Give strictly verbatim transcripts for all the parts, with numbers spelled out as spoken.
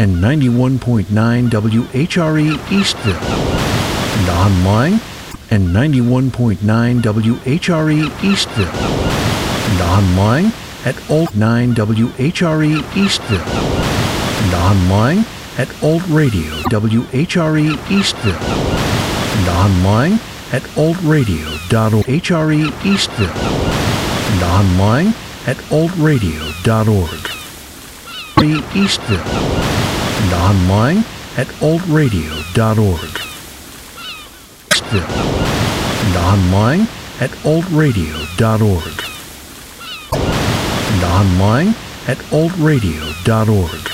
and ninety-one point nine W H R E Eastville, and online and ninety-one point nine W H R E Eastville, and online at alt nine W H R E Eastville, and online at alt radio W H R E Eastville, and online at alt radio dot org H R E Eastville, and online at alt radio dot org Eastville, and online at alt radio dot org Eastville, and online at alt radio dot org, and online at alt radio dot org,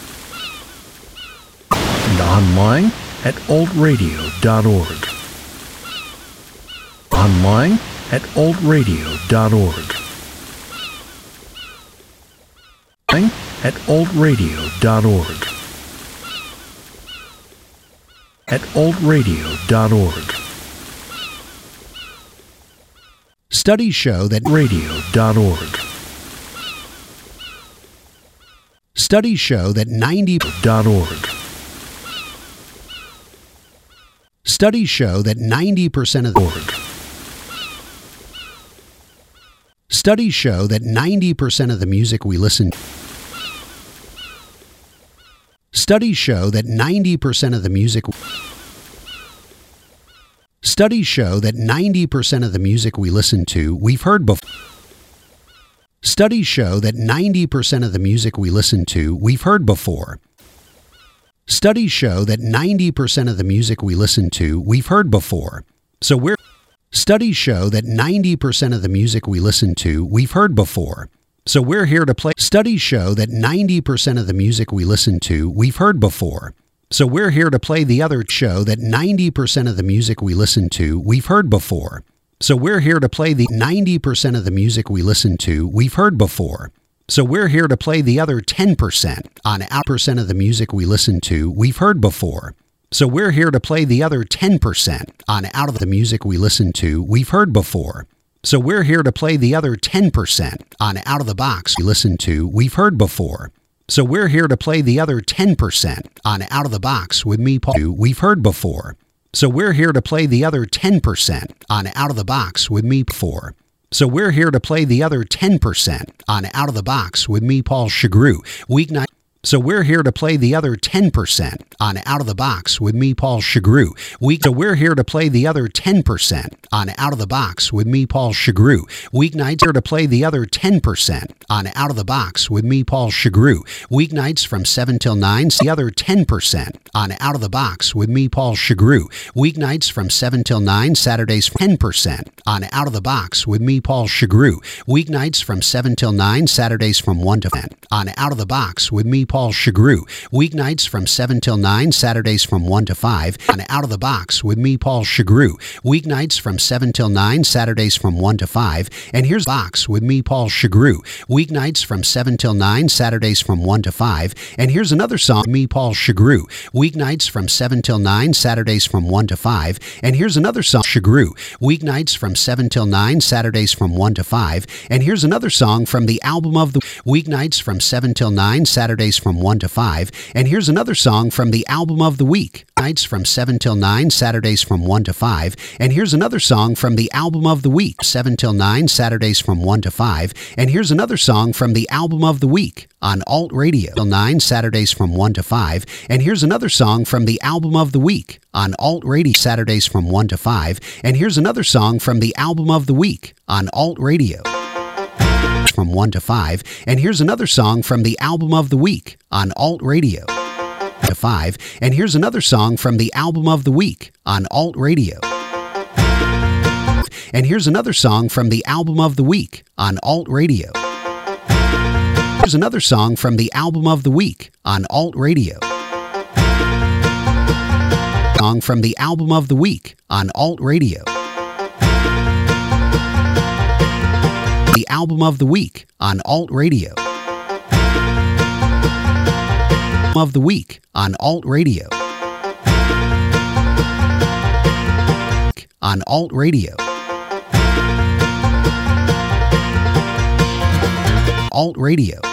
and online at alt radio dot org, online at alt radio dot org, at alt radio dot org, at alt radio dot org. Studies show that radio dot org. Studies show that ninety dot org. Studies show that ninety percent of the org. Studies show that ninety percent of the music we listen to Studies show that ninety percent of the music Studies show that ninety percent of the music we listen to we've heard before. Studies show that ninety percent of the music we listen to we've heard before. Studies show that ninety percent of the music we listen to we've heard before. So we're Studies show that ninety percent of the music we listen to we've heard before. So we're here to play. Studies show that ninety percent of the music we listen to we've heard before. So we're here to play the other show that ninety percent of the music we listen to we've heard before. So we're here to play the ninety percent of the music we listen to we've heard before. So we're here to play the other ten percent on our percent of the music we listen to we've heard before. So we're here to play the other ten percent on out of the music we listen to we've heard before. So we're here to play the other ten percent on out of the box we listen to we've heard before. So we're here to play the other ten percent on out of the box with me, Paul, we've heard before. So we're here to play the other ten percent on out of the box with me before. So we're here to play the other ten percent on out of the box with me, Paul Shagru, weeknight. So we're here to play the other ten percent on out of the box with me, Paul Shagru. Week. So we're here to play the other ten percent on out of the box with me, Paul Shagru. Weeknights here to play the other ten percent on out of the box with me, Paul Shagru. Weeknights from seven till nine. The other ten percent on out of the box with me, Paul Shagru. Weeknights from seven till nine. Saturdays ten percent on out of the box with me, Paul Shagru. Weeknights from seven till nine. Saturdays from one to ten on out of the box with me, Paul Shagru. Weeknights from seven till nine, Saturdays from one to five, on Out of the Box with me, Paul Shagru. Weeknights from seven till nine, Saturdays from one to five, and here's Box with me, Paul Shagru. Weeknights from seven till nine, Saturdays from one to five, and here's another song, me, Paul Shagru. Weeknights from seven till nine, Saturdays from one to five, and here's another song, Shagru. Weeknights from seven till nine, Saturdays from one to five, and here's another song from the album of the Weeknights from seven till nine, Saturdays from one to five, and here's another song from the album of the week. Nights from seven till nine, Saturdays from one to five, and here's another song from the album of the week. seven till nine, Saturdays from one to five, and here's another song from the album of the week on Alt Radio. Till nine, Saturdays from one to five, and here's another song from the album of the week on Alt Radio. Saturdays from one to five, and here's another song from the album of the week on Alt Radio. From one to five, and here's another song from the album of the week on Alt Radio. To five, and here's another song from the album of the week on Alt Radio. And here's another song from the album of the week on Alt Radio. Here's another song from the album of the week on Alt Radio. Song from the album of the week on Alt Radio. The album of the week on Alt Radio. Of the week on Alt Radio. On Alt Radio. Alt Radio.